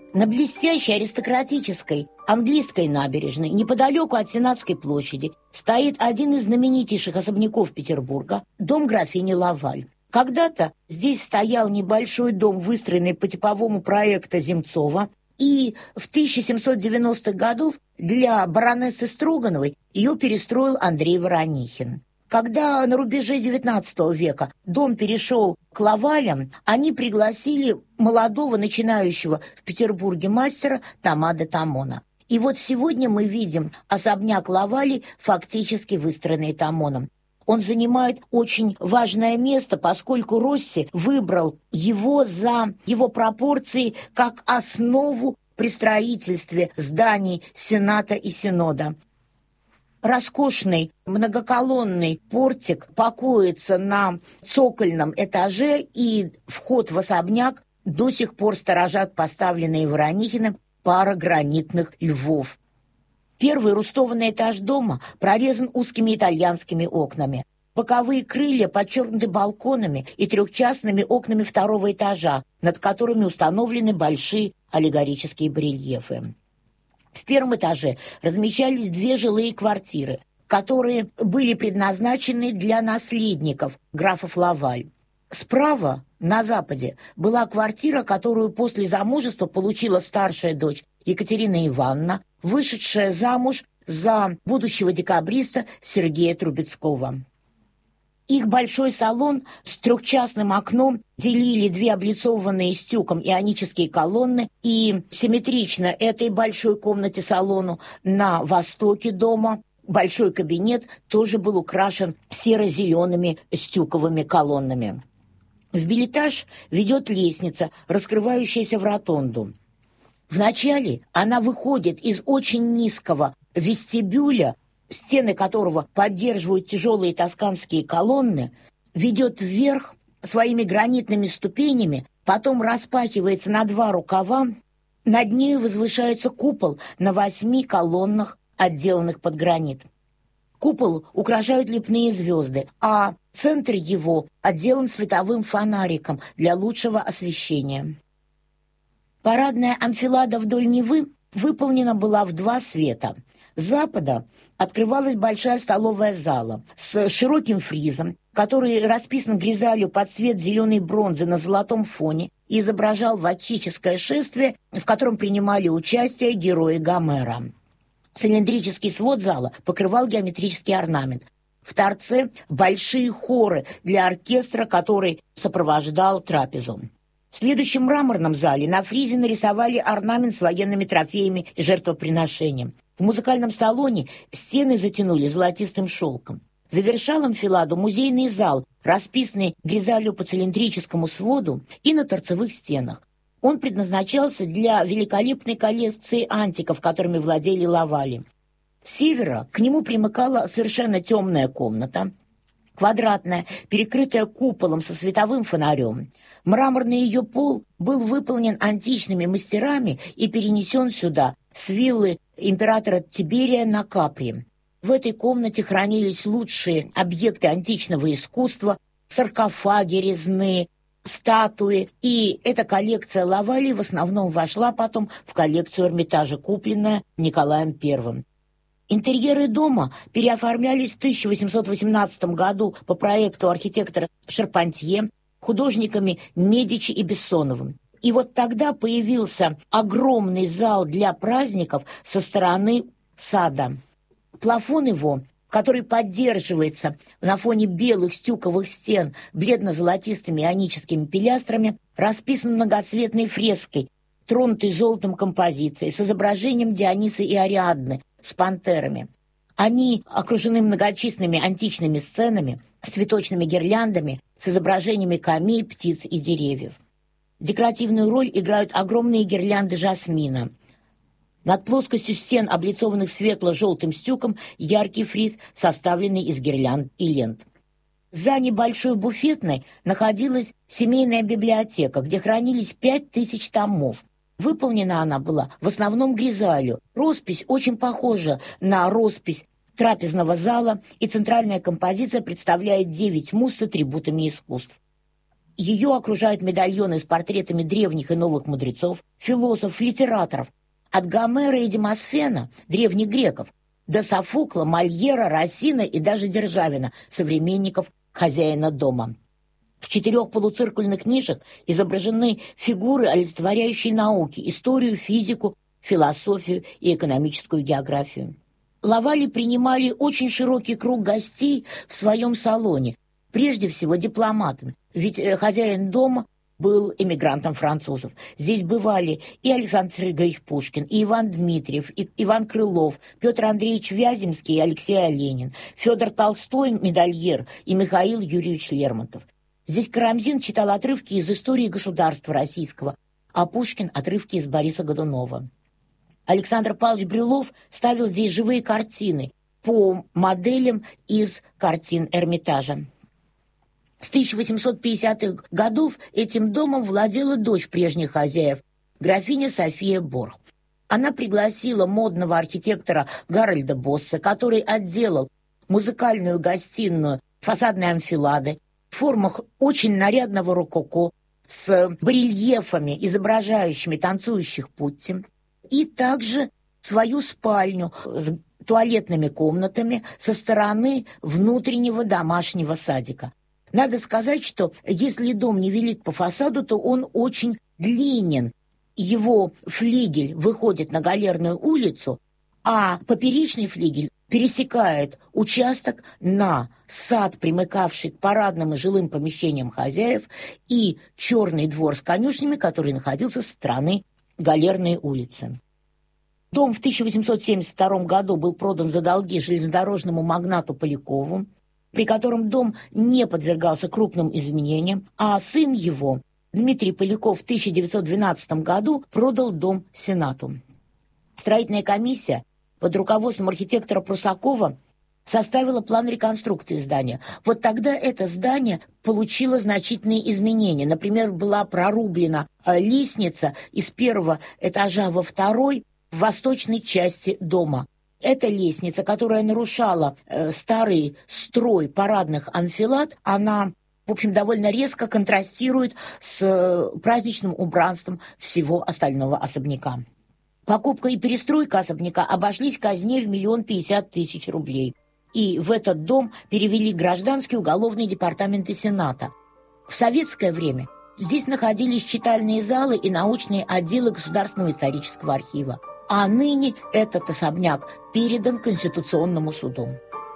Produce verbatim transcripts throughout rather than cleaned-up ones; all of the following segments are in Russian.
На блестящей аристократической английской набережной, неподалеку от Сенатской площади, стоит один из знаменитейших особняков Петербурга – дом графини Лаваль. Когда-то здесь стоял небольшой дом, выстроенный по типовому проекту Земцова, и в тысяча семьсот девяностых годах для баронессы Строгановой ее перестроил Андрей Воронихин. Когда на рубеже девятнадцатого века дом перешел к Лавалям, они пригласили молодого начинающего в Петербурге мастера Тома де Тамона. И вот сегодня мы видим особняк Лавалей, фактически выстроенный Тамоном. Он занимает очень важное место, поскольку Росси выбрал его за его пропорции как основу при строительстве зданий Сената и Синода. Роскошный многоколонный портик покоится на цокольном этаже, и вход в особняк до сих пор сторожат поставленные Воронихиным пара гранитных львов. Первый рустованный этаж дома прорезан узкими итальянскими окнами. Боковые крылья подчеркнуты балконами и трехчастными окнами второго этажа, над которыми установлены большие аллегорические барельефы. В первом этаже размещались две жилые квартиры, которые были предназначены для наследников графов Лаваль. Справа, на западе, была квартира, которую после замужества получила старшая дочь Екатерина Ивановна, вышедшая замуж за будущего декабриста Сергея Трубецкого. Их большой салон с трехчастным окном делили две облицованные стюком ионические колонны, и симметрично этой большой комнате салону на востоке дома большой кабинет тоже был украшен серо-зелеными стюковыми колоннами. В бельэтаж ведет лестница, раскрывающаяся в ротонду. Вначале она выходит из очень низкого вестибюля, стены которого поддерживают тяжелые тосканские колонны, ведет вверх своими гранитными ступенями, потом распахивается на два рукава, над ней возвышается купол на восьми колоннах, отделанных под гранит. Купол украшают лепные звезды, а центр его отделан световым фонариком для лучшего освещения. Парадная анфилада вдоль Невы выполнена была в два света. С запада открывалась большая столовая зала с широким фризом, который расписан гризалью под цвет зеленой бронзы на золотом фоне и изображал ватическое шествие, в котором принимали участие герои Гомера. Цилиндрический свод зала покрывал геометрический орнамент. В торце большие хоры для оркестра, который сопровождал трапезу. В следующем мраморном зале на фризе нарисовали орнамент с военными трофеями и жертвоприношением. В музыкальном салоне стены затянули золотистым шелком. Завершал анфиладу музейный зал, расписанный гризалью по цилиндрическому своду и на торцевых стенах. Он предназначался для великолепной коллекции антиков, которыми владели Лавали. С севера к нему примыкала совершенно темная комната, квадратная, перекрытая куполом со световым фонарем. Мраморный ее пол был выполнен античными мастерами и перенесен сюда с виллы императора Тиберия на Капри. В этой комнате хранились лучшие объекты античного искусства, саркофаги резные, статуи, и эта коллекция Лавалей в основном вошла потом в коллекцию Эрмитажа, купленная Николаем Первым. Интерьеры дома переоформлялись в тысяча восемьсот восемнадцатом году по проекту архитектора Шарпантье, художниками Медичи и Бессоновым. И вот тогда появился огромный зал для праздников со стороны сада. Плафон его, который поддерживается на фоне белых стюковых стен бледно-золотистыми ионическими пилястрами, расписан многоцветной фреской, тронутой золотом композицией, с изображением Диониса и Ариадны с пантерами. Они окружены многочисленными античными сценами, с цветочными гирляндами, с изображениями камей, птиц и деревьев. Декоративную роль играют огромные гирлянды жасмина. Над плоскостью стен, облицованных светло-желтым стюком, яркий фриз, составленный из гирлянд и лент. За небольшой буфетной находилась семейная библиотека, где хранились пять тысяч томов. Выполнена она была в основном гризалью. Роспись очень похожа на роспись трапезного зала, и центральная композиция представляет девять муз с атрибутами искусств. Ее окружают медальоны с портретами древних и новых мудрецов, философов, литераторов, от Гомера и Демосфена, древних греков, до Софокла, Мольера, Рассина и даже Державина, современников хозяина дома. В четырех полуциркульных нишах изображены фигуры, олицетворяющие науки, историю, физику, философию и экономическую географию. Лавали принимали очень широкий круг гостей в своем салоне, прежде всего дипломатами, ведь хозяин дома был эмигрантом французов. Здесь бывали и Александр Сергеевич Пушкин, и Иван Дмитриев, и Иван Крылов, Петр Андреевич Вяземский и Алексей Оленин, Федор Толстой, медальер, и Михаил Юрьевич Лермонтов. Здесь Карамзин читал отрывки из истории государства российского, а Пушкин – отрывки из Бориса Годунова. Александр Павлович Брюлов ставил здесь живые картины по моделям из картин Эрмитажа. С тысяча восемьсот пятидесятых годов этим домом владела дочь прежних хозяев, графиня София Борх. Она пригласила модного архитектора Гарольда Босса, который отделал музыкальную гостиную фасадной анфилады в формах очень нарядного рококо с барельефами, изображающими танцующих путти, и также свою спальню с туалетными комнатами со стороны внутреннего домашнего садика. Надо сказать, что если дом невелик по фасаду, то он очень длинен. Его флигель выходит на Галерную улицу, а поперечный флигель пересекает участок на сад, примыкавший к парадным и жилым помещениям хозяев, и черный двор с конюшнями, который находился со стороны Галерной улицы. Дом в тысяча восемьсот семьдесят втором году был продан за долги железнодорожному магнату Полякову, при котором дом не подвергался крупным изменениям, а сын его, Дмитрий Поляков, в тысяча девятьсот двенадцатом году продал дом Сенату. Строительная комиссия под руководством архитектора Прусакова составила план реконструкции здания. Вот тогда это здание получило значительные изменения. Например, была прорублена лестница из первого этажа во второй в восточной части дома. Эта лестница, которая нарушала э, старый строй парадных анфилад, она, в общем, довольно резко контрастирует с э, праздничным убранством всего остального особняка. Покупка и перестройка особняка обошлись казне в миллион пятьдесят тысяч рублей. И в этот дом перевели гражданские уголовные департаменты Сената. В советское время здесь находились читальные залы и научные отделы Государственного исторического архива. А ныне этот особняк передан Конституционному суду.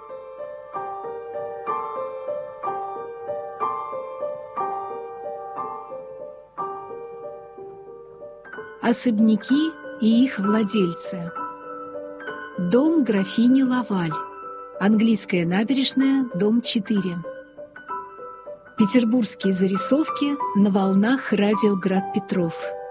Особняки и их владельцы. Дом графини Лаваль. Английская набережная, дом четыре. Петербургские зарисовки на волнах радио «Град Петров».